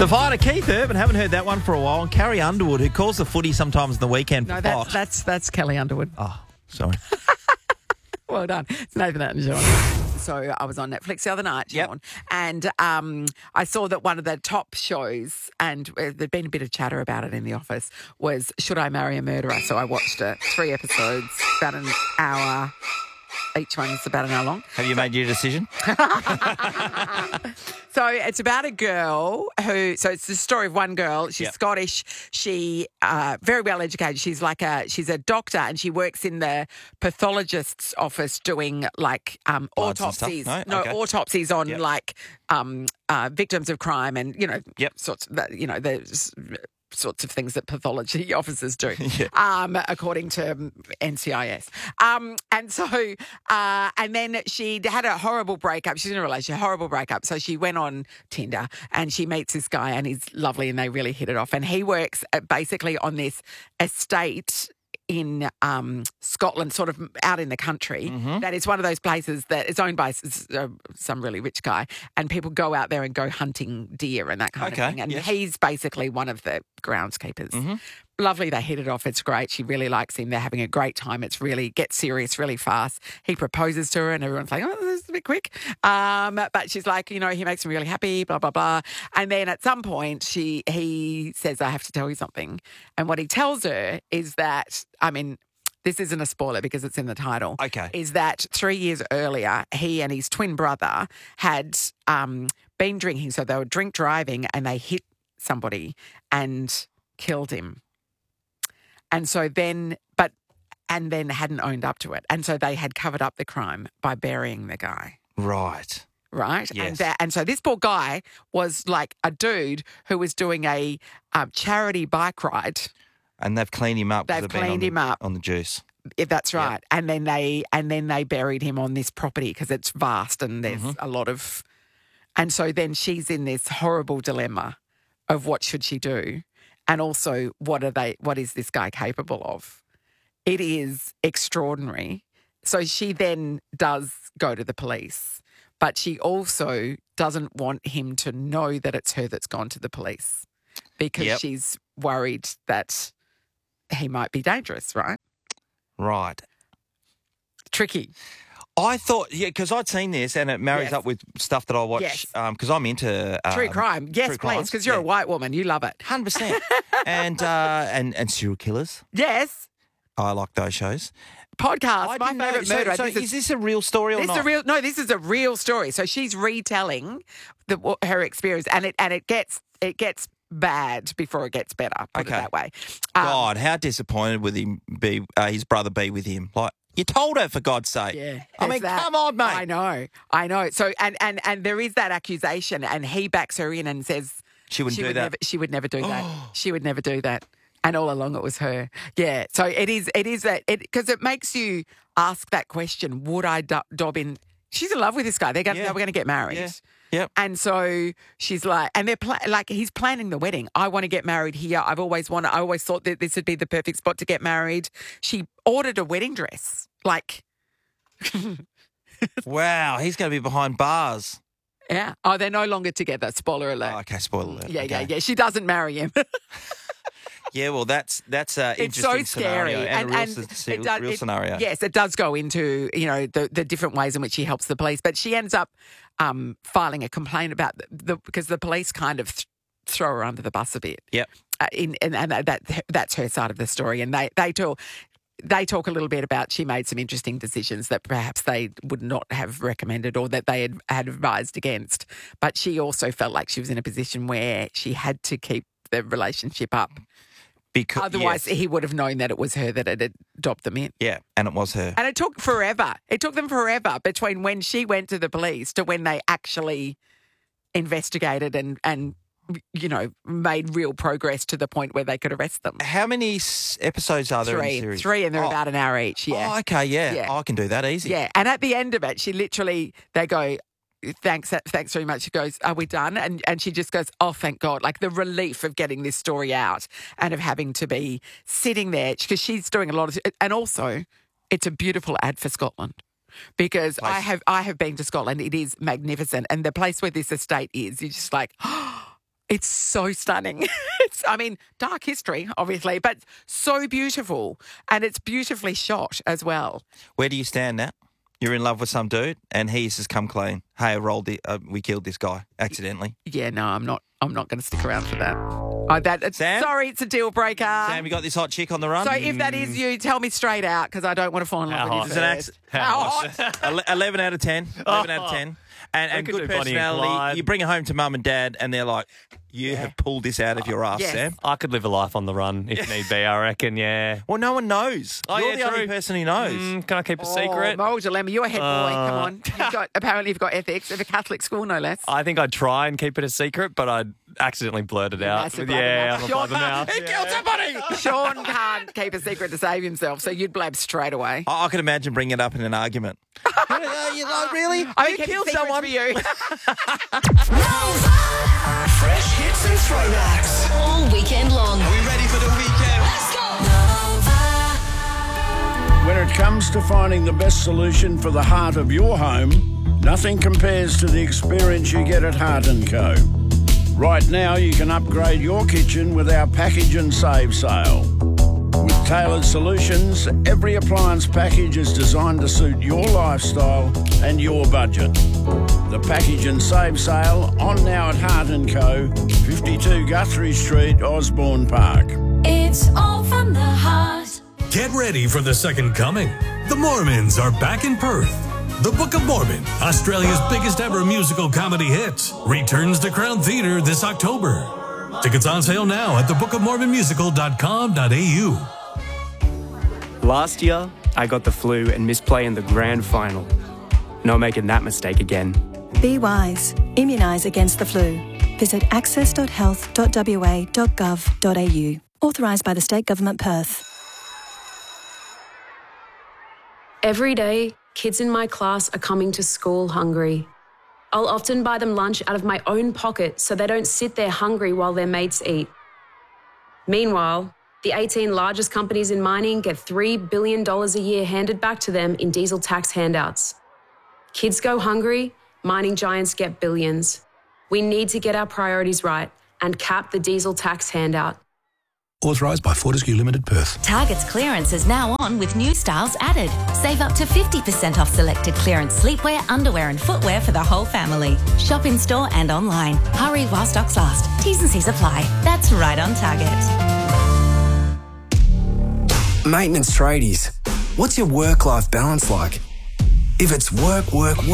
The fire to Keith Urban, haven't heard that one for a while. And Carrie Underwood, who calls the footy sometimes in the weekend for Fox. That's Kelly Underwood. Oh, sorry. Well done. It's Nathan and Sean. So I was on Netflix the other night, Sean, and I saw that one of the top shows, and there'd been a bit of chatter about it in the office, was Should I Marry a Murderer? So I watched it, 3 episodes, about an hour. Each one's about an hour long. Have you made your decision? So it's about a girl so it's the story of one girl. She's Scottish. She very well educated. She's a doctor, and she works in the pathologist's office doing like autopsies. Autopsies on victims of crime and sorts of things that pathology officers do, according to NCIS. And then she had a horrible breakup. She's in a relationship, horrible breakup. So she went on Tinder and she meets this guy, and he's lovely, and they really hit it off. And he works basically on this estate in Scotland, sort of out in the country, that is one of those places that is owned by some really rich guy, and people go out there and go hunting deer and that kind of thing. And he's basically one of the groundskeepers. Lovely, they hit it off. It's great. She really likes him. They're having a great time. It's really gets serious really fast. He proposes to her, and everyone's like, "Oh, this is a bit quick." But she's like, he makes me really happy. Blah blah blah. And then at some point, he says, "I have to tell you something." And what he tells her is that, this isn't a spoiler because it's in the title. Okay. Is that 3 years earlier, he and his twin brother had been drinking. So they were drink driving, and they hit somebody and killed him. And so then hadn't owned up to it. And so they had covered up the crime by burying the guy. Right. Yes. And so this poor guy was like a dude who was doing a charity bike ride. And they've cleaned him up. They've cleaned him up on the juice. If that's right. Yep. And then they buried him on this property because it's vast and there's a lot of. And so then she's in this horrible dilemma of what should she do, and also what is this guy capable of? It is extraordinary. So she then does go to the police, but she also doesn't want him to know that it's her that's gone to the police because she's worried that he might be dangerous, right? Right. Tricky. I thought, because I'd seen this and it marries up with stuff that I watch because I'm into true crime. Yes, true please, crimes. because you're a white woman. You love it. 100%. and serial killers. Yes. I like those shows. Podcast, my favourite murder. So is this a real story or not? This is a real story. So she's retelling her experience, and it gets bad before it gets better. Put it that way. God, how disappointed would his brother be with him? Like, you told her, for God's sake. Yeah. Come on, mate. I know. So and there is that accusation, and he backs her in and says she would never do that. She would never do that. And all along it was her. Yeah. So it is that because it makes you ask that question, would I dob in? She's in love with this guy. They were going to get married. Yeah. Yep. And so she's like, and they're he's planning the wedding. I want to get married here. I always thought that this would be the perfect spot to get married. She ordered a wedding dress. Like, wow, he's going to be behind bars. Yeah. Oh, they're no longer together. Spoiler alert. Oh, okay, spoiler alert. Yeah. She doesn't marry him. Yeah, well, that's an it's so interesting scary scenario and a real scenario. Yes, it does go into the different ways in which she helps the police, but she ends up filing a complaint about because the police kind of throw her under the bus a bit. Yep. And that's her side of the story, and they talk a little bit about she made some interesting decisions that perhaps they would not have recommended or that they had advised against, but she also felt like she was in a position where she had to keep the relationship up. Because otherwise, he would have known that it was her that had dobbed them in. Yeah, and it was her. And it took forever. It took them forever between when she went to the police to when they actually investigated and made real progress to the point where they could arrest them. How many episodes are there in the series? 3, and they're about an hour each, yeah. Oh, okay, yeah. I can do that easy. Yeah, and at the end of it, they go, thanks very much. She goes, are we done? And she just goes, oh, thank God. Like the relief of getting this story out and of having to be sitting there because she's doing a lot of, and also it's a beautiful ad for Scotland because I have been to Scotland. It is magnificent. And the place where this estate is, you're just like, It's so stunning. Dark history, obviously, but so beautiful. And it's beautifully shot as well. Where do you stand now? You're in love with some dude, and he's just come clean. Hey, we killed this guy accidentally. Yeah, no, I'm not going to stick around for that. Sam? Sorry, it's a deal breaker. Sam, you got this hot chick on the run? So if that is you, tell me straight out because I don't want to fall in love with you first. How hot? 11 out of 10. 11 out of 10. And good personality. You bring it home to mum and dad, and they're like, you have pulled this out of your ass, yes. Sam. I could live a life on the run if need be, I reckon, yeah. Well, no one knows. You're the only person who knows. Can I keep a secret? Moral dilemma. You're a head boy. Come on. Apparently you've got ethics of a Catholic school, no less. I think I'd try and keep it a secret, but I'd accidentally blurt it out. Massive I'm a blabbermouth. He killed somebody! Sean can't keep a secret to save himself, so you'd blab straight away. I could imagine bringing it up in an argument. Really? You killed someone. For you. Fresh hits and throwbacks all weekend long. Are we ready for the weekend? Let's go! When it comes to finding the best solution for the heart of your home, nothing compares to the experience you get at Heart & Co. Right now, you can upgrade your kitchen with our Package and Save sale. With tailored solutions, every appliance package is designed to suit your lifestyle and your budget. The Package and Save sale on now at Heart & Co, 52 Guthrie Street, Osborne Park. It's all from the heart. Get ready for the second coming. The Mormons are back in Perth. The Book of Mormon, Australia's biggest ever musical comedy hit, returns to Crown Theatre this October. Tickets on sale now at thebookofmormonmusical.com.au. Last year, I got the flu and missed play in the grand final. Not making that mistake again. Be wise. Immunise against the flu. Visit access.health.wa.gov.au. Authorised by the State Government Perth. Every day, kids in my class are coming to school hungry. I'll often buy them lunch out of my own pocket so they don't sit there hungry while their mates eat. Meanwhile, the 18 largest companies in mining get $3 billion a year handed back to them in diesel tax handouts. Kids go hungry, mining giants get billions. We need to get our priorities right and cap the diesel tax handout. Authorised by Fortescue Limited, Perth. Target's clearance is now on with new styles added. Save up to 50% off selected clearance sleepwear, underwear and footwear for the whole family. Shop in store and online. Hurry while stocks last. T's and C's apply. That's right on Target. Maintenance tradies, what's your work-life balance like? If it's work,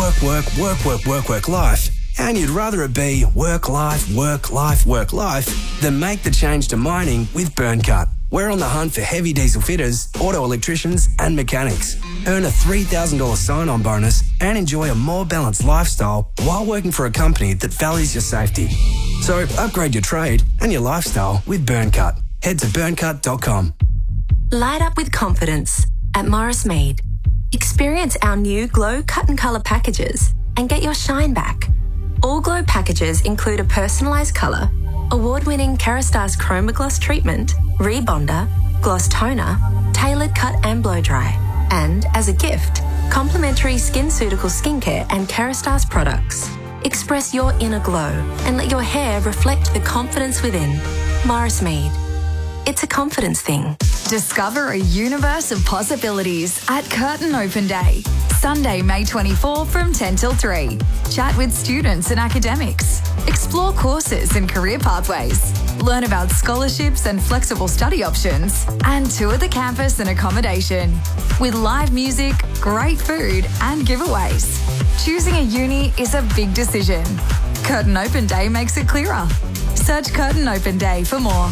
life, and you'd rather it be work, life, then make the change to mining with Burncut. We're on the hunt for heavy diesel fitters, auto electricians, and mechanics. Earn a $3,000 sign-on bonus and enjoy a more balanced lifestyle while working for a company that values your safety. So upgrade your trade and your lifestyle with Burncut. Head to burncut.com. Light up with confidence at Morris Mead. Experience our new Glow Cut and Colour packages and get your shine back. All Glow packages include a personalised colour, award-winning Kerastase Chroma Gloss treatment, rebonder, gloss toner, tailored cut and blow dry, and, as a gift, complimentary SkinCeutical skincare and Kerastase products. Express your inner glow and let your hair reflect the confidence within. Morris Mead. It's a confidence thing. Discover a universe of possibilities at Curtin Open Day. Sunday, May 24 from 10 till 3. Chat with students and academics. Explore courses and career pathways. Learn about scholarships and flexible study options. And tour the campus and accommodation. With live music, great food and giveaways. Choosing a uni is a big decision. Curtin Open Day makes it clearer. Search Curtin Open Day for more.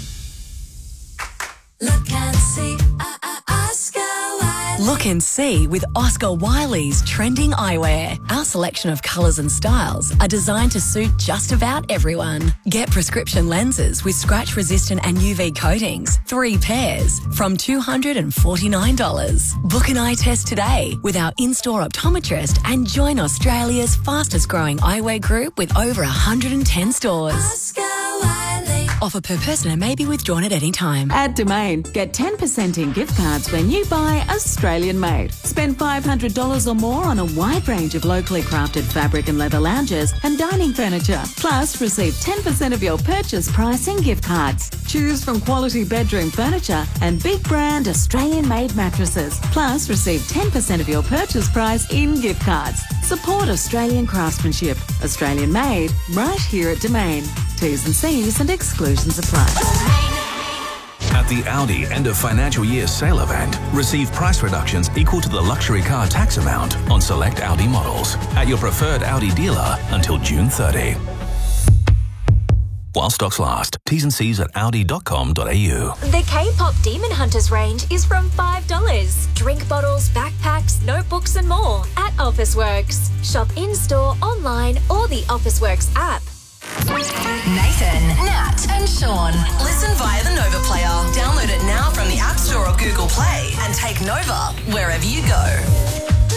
Look and see, Oscar Wiley. Look and see with Oscar Wiley's trending eyewear. Our selection of colours and styles are designed to suit just about everyone. Get prescription lenses with scratch-resistant and UV coatings, 3 pairs, from $249. Book an eye test today with our in-store optometrist and join Australia's fastest-growing eyewear group with over 110 stores. Oscar Wiley. Offer per person and may be withdrawn at any time. At Domain, get 10% in gift cards when you buy Australian made. Spend $500 or more on a wide range of locally crafted fabric and leather lounges and dining furniture. Plus, receive 10% of your purchase price in gift cards. Choose from quality bedroom furniture and big brand Australian made mattresses. Plus, receive 10% of your purchase price in gift cards. Support Australian craftsmanship. Australian made, right here at Domain. T's and C's and exclusions apply. At the Audi end of financial year sale event, receive price reductions equal to the luxury car tax amount on select Audi models at your preferred Audi dealer until June 30. While stocks last. T's and C's at audi.com.au. The K-Pop Demon Hunters range is from $5. Drink bottles, backpacks, notebooks and more at Officeworks. Shop in-store, online or the Officeworks app. Nathan, Nat and Sean. Listen via the Nova Player. Download it now from the App Store or Google Play and take Nova wherever you go.